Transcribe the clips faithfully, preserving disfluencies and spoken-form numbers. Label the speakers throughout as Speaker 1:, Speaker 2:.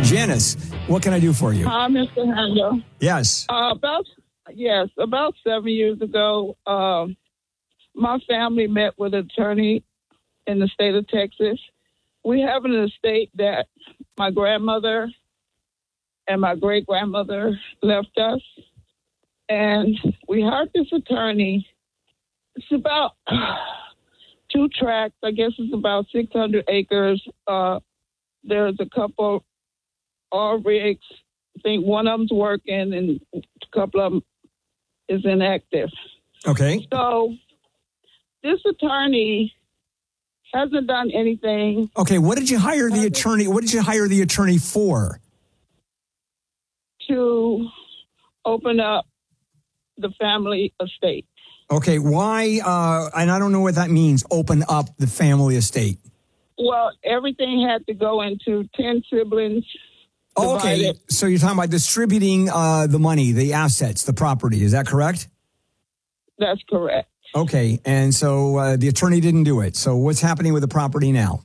Speaker 1: Janice, what can I do for you?
Speaker 2: Hi, Mister Handel.
Speaker 1: Yes.
Speaker 2: Uh, about yes, about seven years ago, uh, my family met with an attorney in the state of Texas. We have an estate that my grandmother and my great grandmother left us, and we hired this attorney. It's about two tracts. I guess it's about six hundred acres. Uh, there's a couple all rigs. I think one of them's working and a couple of them is inactive.
Speaker 1: Okay.
Speaker 2: So this attorney hasn't done anything.
Speaker 1: Okay, what did you hire the attorney? What did you hire the attorney for?
Speaker 2: To open up the family estate.
Speaker 1: Okay, why? Uh, and I don't know what that means. Open up the family estate.
Speaker 2: Well, everything had to go into ten siblings.
Speaker 1: Oh, okay,
Speaker 2: divided.
Speaker 1: So you're talking about distributing uh, the money, the assets, the property. Is that correct?
Speaker 2: That's correct.
Speaker 1: Okay, and so uh, the attorney didn't do it. So what's happening with the property now?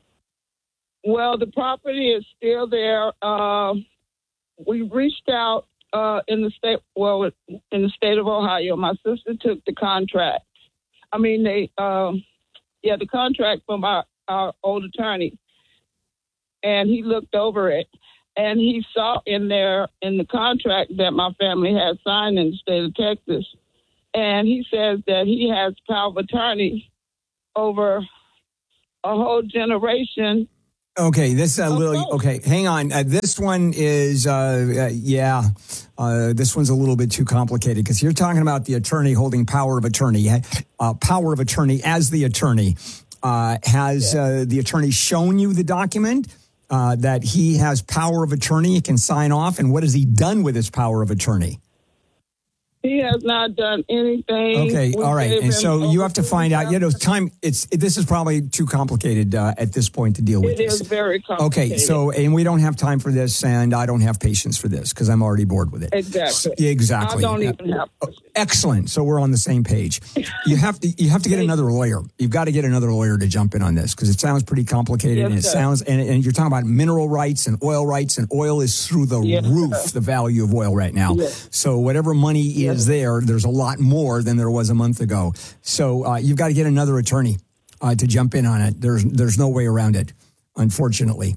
Speaker 2: Well, the property is still there. Uh, we reached out uh, in the state, well, in the state of Ohio. My sister took the contract. I mean, they, um, yeah, the contract from our, our old attorney, and he looked over it. And he saw in there in the contract that my family had signed in the state of Texas. And he says that he has power of attorney over a whole generation.
Speaker 1: Okay, this is a little, okay, hang on. Uh, this one is, uh, uh, yeah, uh, this one's a little bit too complicated because you're talking about the attorney holding power of attorney. Uh, power of attorney as the attorney. Uh, has
Speaker 2: yeah.
Speaker 1: uh, the attorney shown you the document? Uh, that he has power of attorney, he can sign off, and what has he done with his power of attorney?
Speaker 2: He has not done anything.
Speaker 1: Okay,
Speaker 2: We
Speaker 1: all right,
Speaker 2: gave
Speaker 1: and
Speaker 2: him
Speaker 1: so you have to find out. You know,
Speaker 2: over
Speaker 1: time. It's this is probably too complicated uh, at this point to deal with.
Speaker 2: It
Speaker 1: this.
Speaker 2: is very complicated.
Speaker 1: Okay, so and we don't have time for this, and I don't have patience for this because I'm already bored with it.
Speaker 2: Exactly.
Speaker 1: So, exactly.
Speaker 2: I don't even have.
Speaker 1: Uh, excellent. So we're on the same page. You have to you have to get another lawyer. You've got to get another lawyer to jump in on this because it sounds pretty complicated,
Speaker 2: Yes,
Speaker 1: and it
Speaker 2: sir.
Speaker 1: sounds and, and you're talking about mineral rights and oil rights, and oil is through the
Speaker 2: Yes,
Speaker 1: roof.
Speaker 2: sir.
Speaker 1: The value of oil right now.
Speaker 2: Yes.
Speaker 1: So whatever money
Speaker 2: Yes.
Speaker 1: is there, there's a lot more than there was a month ago. So uh, you've got to get another attorney uh, to jump in on it. There's there's no way around it, unfortunately.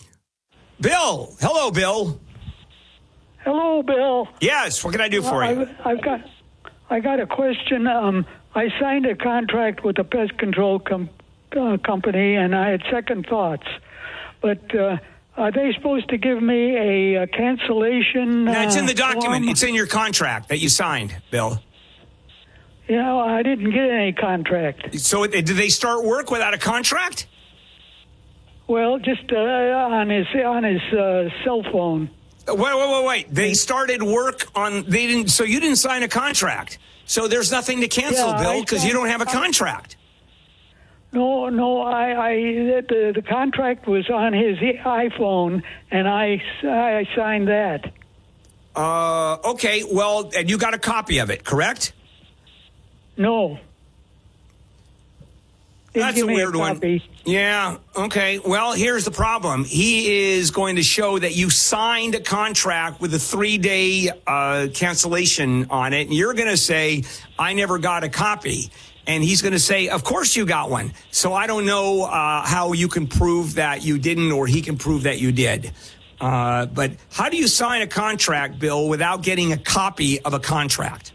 Speaker 1: Bill, hello, Bill.
Speaker 3: Hello, Bill.
Speaker 1: Yes, what can I do for you?
Speaker 3: I've, I've got, I got a question. Um, I signed a contract with a pest control com- uh, company, and I had second thoughts. But uh, are they supposed to give me a, a cancellation?
Speaker 1: No, it's in the
Speaker 3: uh,
Speaker 1: document.
Speaker 3: form?
Speaker 1: It's in your contract that you signed, Bill.
Speaker 3: You know, I didn't get any contract.
Speaker 1: So did they start work without a contract?
Speaker 3: Well, just uh, on his on his uh, cell phone.
Speaker 1: Wait, wait, wait, wait. They started work on, they didn't, so you didn't sign a contract. So there's nothing to cancel,
Speaker 3: Yeah,
Speaker 1: Bill,
Speaker 3: I
Speaker 1: because you
Speaker 3: signed-
Speaker 1: don't have a contract.
Speaker 3: No, no, I, I the, the contract was on his iPhone, and I, I signed that.
Speaker 1: Uh, okay, well, and you got a copy of it, correct?
Speaker 3: No. Didn't
Speaker 1: That's
Speaker 3: give
Speaker 1: a
Speaker 3: me
Speaker 1: weird one.
Speaker 3: copy.
Speaker 1: Yeah, okay. Well, here's the problem. He is going to show that you signed a contract with a three-day uh, cancellation on it, and you're going to say, I never got a copy. And he's going to say, of course you got one. So I don't know uh, how you can prove that you didn't or he can prove that you did. Uh, but how do you sign a contract, Bill, without getting a copy of a contract?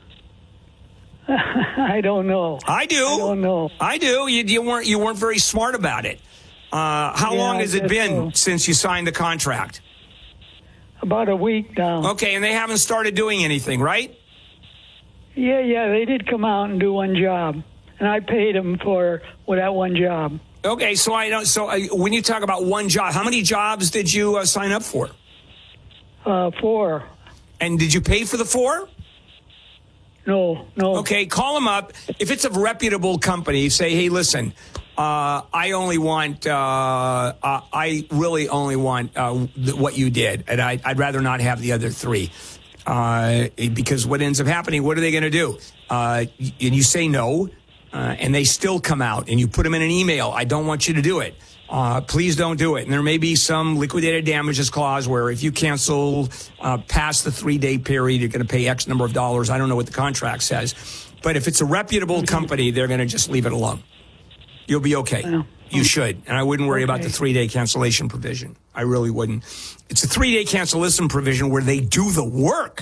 Speaker 3: I don't know.
Speaker 1: I do.
Speaker 3: I don't know.
Speaker 1: I do. You, you weren't you weren't very smart about it. Uh, how
Speaker 3: Yeah,
Speaker 1: long
Speaker 3: I
Speaker 1: has it
Speaker 3: guess
Speaker 1: been
Speaker 3: so.
Speaker 1: since you signed the contract?
Speaker 3: About a week now.
Speaker 1: Okay, and they haven't started doing anything, right?
Speaker 3: Yeah, yeah, they did come out and do one job, and I paid them for well, that one job.
Speaker 1: Okay, so I don't. So uh, when you talk about one job, how many jobs did you uh, sign up for?
Speaker 3: Uh, four.
Speaker 1: And did you pay for the four?
Speaker 3: No, no.
Speaker 1: Okay, call them up. If it's a reputable company, say, hey, listen, uh, I only want, uh, uh, I really only want uh, th- what you did, and I, I'd rather not have the other three. Uh, because what ends up happening, what are they going to do? Uh, and you say no, uh, and they still come out, and you put them in an email. I don't want you to do it. Uh, please don't do it. And there may be some liquidated damages clause where if you cancel uh, past the three-day period, you're going to pay X number of dollars. I don't know what the contract says. But if it's a reputable company, they're going to just leave it alone. You'll be okay. Wow. You should. And I wouldn't worry okay. about the three-day cancellation provision. I really wouldn't. It's a three-day cancellation provision where they do the work.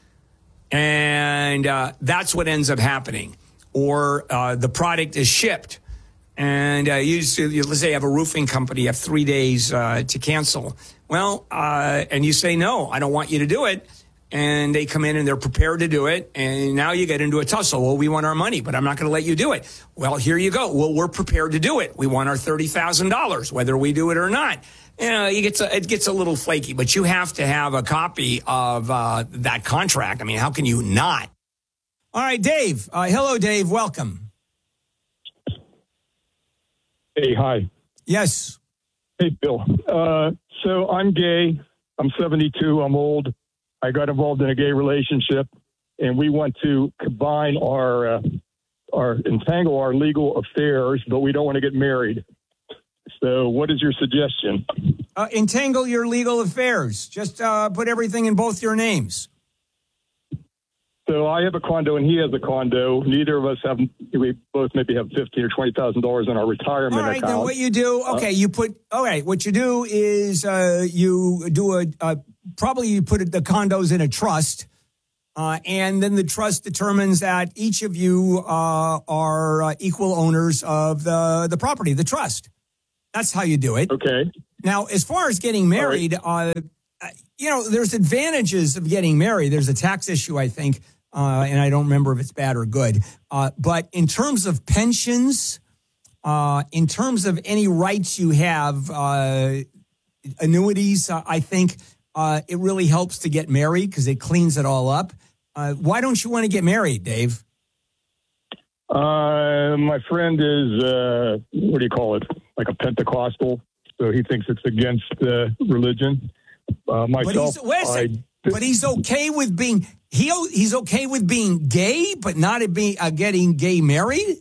Speaker 1: And uh, that's what ends up happening. Or uh, the product is shipped. And uh, you, you, let's say you have a roofing company, you have three days uh, to cancel. Well, uh, and you say, no, I don't want you to do it. And they come in and they're prepared to do it. And now you get into a tussle. Well, we want our money, but I'm not going to let you do it. Well, here you go. Well, we're prepared to do it. We want our thirty thousand dollars, whether we do it or not. You know, it gets a, it gets a little flaky, but you have to have a copy of uh, that contract. I mean, how can you not? All right, Dave. Uh, hello, Dave. Welcome.
Speaker 4: Hey, hi.
Speaker 1: Yes.
Speaker 4: Hey, Bill. Uh, so I'm gay. I'm seventy-two. I'm old. I got involved in a gay relationship, and we want to combine our, uh, our entangle our legal affairs, but we don't want to get married. So what is your suggestion?
Speaker 1: Uh, entangle your legal affairs. Just uh, put everything in both your names.
Speaker 4: So I have a condo and he has a condo. Neither of us have, we both maybe have fifteen or twenty thousand dollars in our retirement
Speaker 1: account. All right,
Speaker 4: account.
Speaker 1: then what you do, okay, uh, you put, all right, what you do is uh, you do a, a, probably you put the condos in a trust, uh, and then the trust determines that each of you uh, are uh, equal owners of the, the property, the trust. That's how you do it.
Speaker 4: Okay.
Speaker 1: Now, as far as getting married, right. uh, you know, there's advantages of getting married. There's a tax issue, I think. Uh, and I don't remember if it's bad or good. Uh, but in terms of pensions, uh, in terms of any rights you have, uh, annuities, uh, I think uh, it really helps to get married because it cleans it all up. Uh, why don't you want to get married, Dave?
Speaker 4: Uh, my friend is, uh, what do you call it? Like a Pentecostal. So he thinks it's against uh, religion. Uh, myself,
Speaker 1: but he's, wait a second, I, but he's okay with being... He he's okay with being gay, but not at being uh, getting gay married.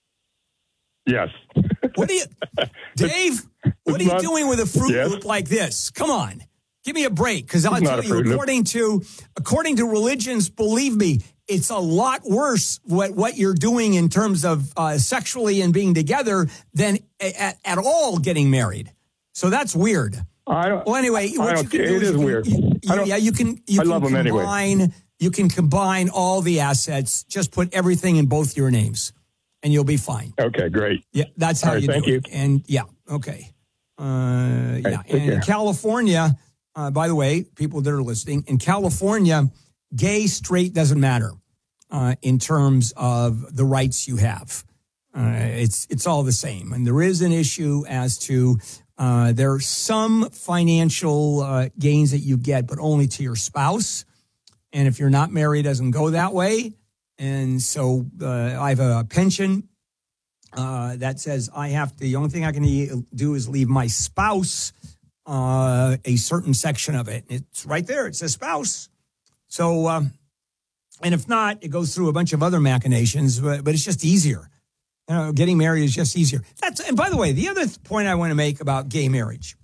Speaker 4: Yes.
Speaker 1: What are you, Dave? What are you
Speaker 4: not,
Speaker 1: doing with a Fruit
Speaker 4: yes.
Speaker 1: Loop like this? Come on, give me a break, because I'll
Speaker 4: it's
Speaker 1: tell you, according loop. to according to religions, believe me, it's a lot worse what what you're doing in terms of uh, sexually and being together than at, at all getting married. So that's weird.
Speaker 4: I don't,
Speaker 1: well, anyway, what you can do
Speaker 4: it
Speaker 1: is,
Speaker 4: is
Speaker 1: you can,
Speaker 4: weird.
Speaker 1: You, you, yeah, you can. You
Speaker 4: I
Speaker 1: can
Speaker 4: love them
Speaker 1: combine,
Speaker 4: anyway.
Speaker 1: You can combine all the assets. Just put everything in both your names, and you'll be fine.
Speaker 4: Okay, great.
Speaker 1: Yeah, that's how
Speaker 4: all right,
Speaker 1: you
Speaker 4: thank
Speaker 1: do
Speaker 4: you.
Speaker 1: it. And yeah, okay. Uh,
Speaker 4: right,
Speaker 1: yeah, and in California, uh, by the way, people that are listening, in California, gay, straight doesn't matter uh, in terms of the rights you have. Uh, it's it's all the same, and there is an issue as to. Uh, there are some financial uh, gains that you get, but only to your spouse. And if you're not married, it doesn't go that way. And so uh, I have a pension uh, that says I have to, the only thing I can do is leave my spouse uh, a certain section of it. It's right there. It says spouse. So, um, and if not, it goes through a bunch of other machinations, but, but it's just easier. You know, getting married is just easier. That's, and by the way, the other point I want to make about gay marriage.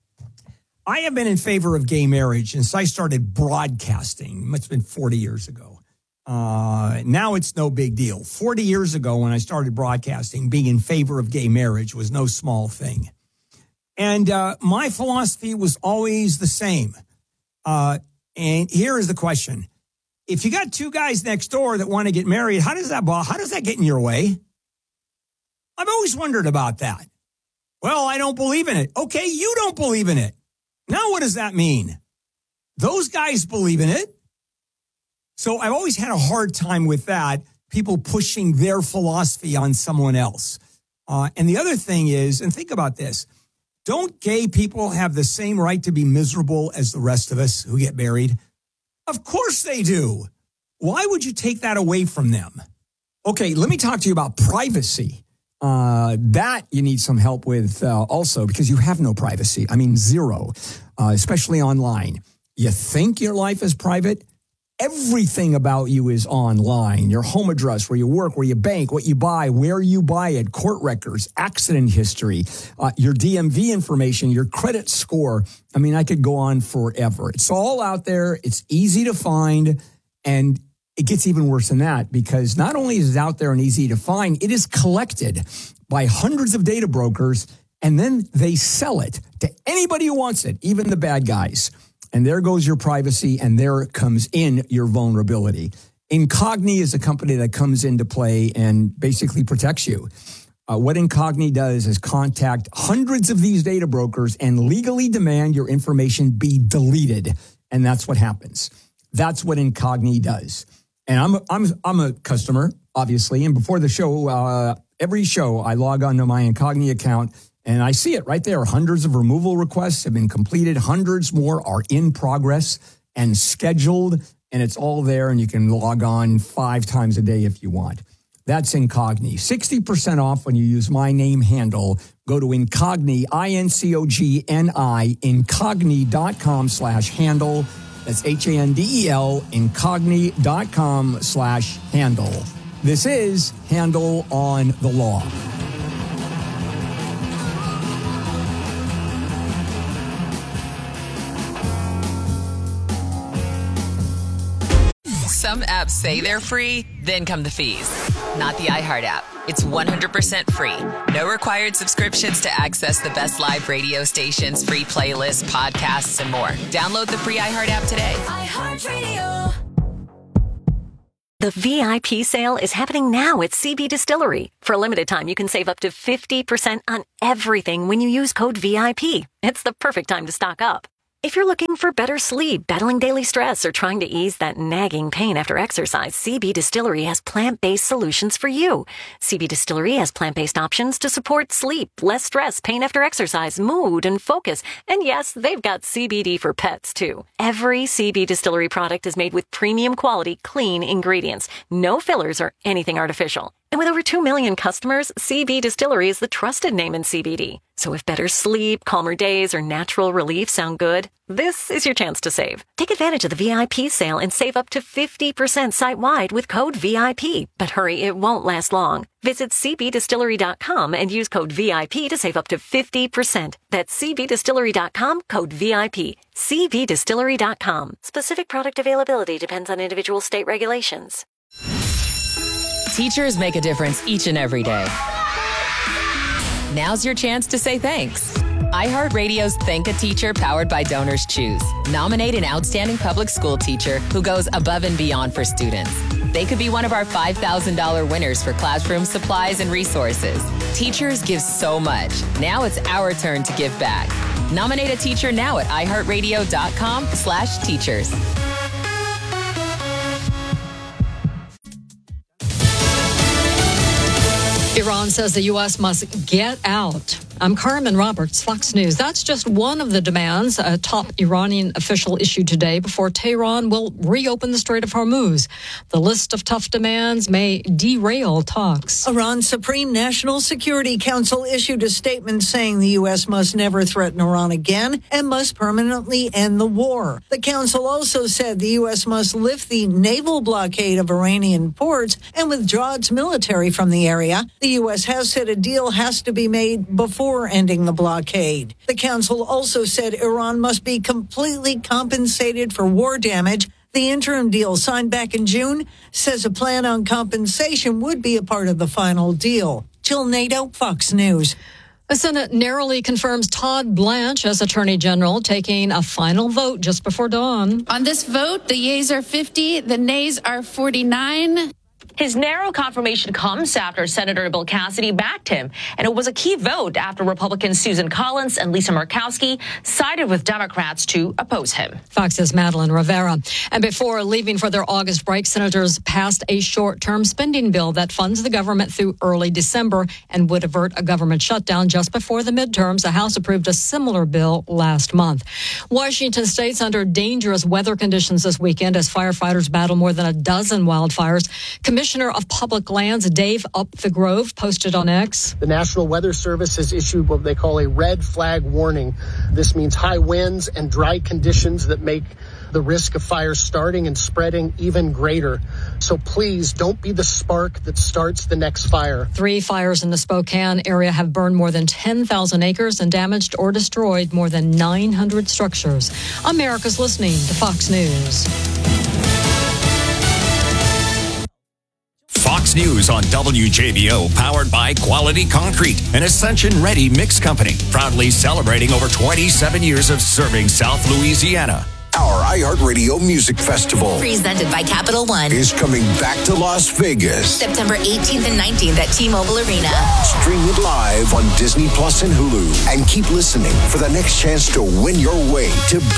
Speaker 1: I have been in favor of gay marriage since I started broadcasting. It's been forty years ago. Uh, now it's no big deal. forty years ago when I started broadcasting, being in favor of gay marriage was no small thing. And uh, my philosophy was always the same. Uh, and here is the question. If you got two guys next door that want to get married, how does that, how does that get in your way? I've always wondered about that. Well, I don't believe in it. Okay, you don't believe in it. Now, what does that mean? Those guys believe in it. So I've always had a hard time with that, people pushing their philosophy on someone else. Uh, and the other thing is, and think about this, don't gay people have the same right to be miserable as the rest of us who get married? Of course they do. Why would you take that away from them? Okay, let me talk to you about privacy. Uh, that you need some help with uh, also because you have no privacy. I mean, zero, uh, especially online. You think your life is private? everything about you is online. Your home address, where you work, where you bank, what you buy, where you buy it, court records, accident history, uh, your D M V information, your credit score. I mean, I could go on forever. It's all out there. It's easy to find. And it gets even worse than that, because not only is it out there and easy to find, it is collected by hundreds of data brokers, and then they sell it to anybody who wants it, even the bad guys. And there goes your privacy, and there comes in your vulnerability. Incogni is a company that comes into play and basically protects you. Uh, what Incogni does is contact hundreds of these data brokers and legally demand your information be deleted. And that's what happens. That's what Incogni does. And I'm a, I'm I'm a customer, obviously. And before the show, uh, every show, I log on to my Incogni account, and I see it right there. Hundreds of removal requests have been completed. Hundreds more are in progress and scheduled. And it's all there, and you can log on five times a day if you want. That's Incogni. sixty percent off when you use my name handle. Go to Incogni, I N C O G N I, incogni.com slash handle. That's H A N D E L, incogni.com slash handle. This is Handle on the Law.
Speaker 5: Some apps say they're free, then come the fees. Not the iHeart app. It's one hundred percent free. No required subscriptions to access the best live radio stations, free playlists, podcasts, and more. Download the free iHeart app today.
Speaker 6: iHeartRadio. The V I P sale is happening now at C B Distillery. For a limited time, you can save up to fifty percent on everything when you use code V I P. It's the perfect time to stock up. If you're looking for better sleep, battling daily stress, or trying to ease that nagging pain after exercise, C B Distillery has plant-based solutions for you. C B Distillery has plant-based options to support sleep, less stress, pain after exercise, mood, and focus. And yes, they've got C B D for pets, too. Every C B Distillery product is made with premium quality, clean ingredients. No fillers or anything artificial. And with over two million customers, C B Distillery is the trusted name in C B D. So if better sleep, calmer days, or natural relief sound good, this is your chance to save. Take advantage of the V I P sale and save up to fifty percent site-wide with code V I P. But hurry, it won't last long. Visit c b distillery dot com and use code V I P to save up to fifty percent. That's c b distillery dot com, code V I P. c b distillery dot com. Specific product availability depends on individual state regulations.
Speaker 5: Teachers make a difference each and every day. Now's your chance to say thanks. iHeartRadio's Thank a Teacher, powered by Donors Choose. Nominate an outstanding public school teacher who goes above and beyond for students. They could be one of our five thousand dollars winners for classroom supplies and resources. Teachers give so much. Now it's our turn to give back. Nominate a teacher now at iHeartRadio.com slash teachers.
Speaker 7: Iran says the U S must get out. I'm Carmen Roberts, Fox News. That's just one of the demands a top Iranian official issued today before Tehran will reopen the Strait of Hormuz. The list of tough demands may derail talks.
Speaker 8: Iran's Supreme National Security Council issued a statement saying the U S must never threaten Iran again and must permanently end the war. The council also said the U S must lift the naval blockade of Iranian ports and withdraw its military from the area. The U S has said a deal has to be made before ending the blockade. The council also said Iran must be completely compensated for war damage. The interim deal signed back in June says a plan on compensation would be a part of the final deal. Jill Nato, Fox News.
Speaker 7: The Senate narrowly confirms Todd Blanche as Attorney General, taking a final vote just before dawn.
Speaker 9: On this vote, the yeas are fifty, the nays are forty-nine.
Speaker 10: His narrow confirmation comes after Senator Bill Cassidy backed him, and it was a key vote after Republicans Susan Collins and Lisa Murkowski sided with Democrats to oppose him.
Speaker 7: Fox's Madeline Rivera. And before leaving for their August break, senators passed a short-term spending bill that funds the government through early December and would avert a government shutdown just before the midterms. The House approved a similar bill last month. Washington State's under dangerous weather conditions this weekend as firefighters battle more than a dozen wildfires. Commissioner Commissioner of Public Lands Dave Up the Grove posted on X.
Speaker 11: The National Weather Service has issued what they call a red flag warning. This means high winds and dry conditions that make the risk of fire starting and spreading even greater. So please don't be the spark that starts the next fire.
Speaker 7: Three fires in the Spokane area have burned more than ten thousand acres and damaged or destroyed more than nine hundred structures. America's listening to Fox News.
Speaker 12: Fox News on W J B O, powered by Quality Concrete, an Ascension-ready mix company, proudly celebrating over twenty-seven years of serving South Louisiana.
Speaker 13: Our iHeartRadio Music Festival,
Speaker 14: presented by Capital One,
Speaker 13: is coming back to Las Vegas.
Speaker 14: September eighteenth and nineteenth at T-Mobile Arena.
Speaker 13: Stream it live on Disney Plus and Hulu. And keep listening for the next chance to win your way to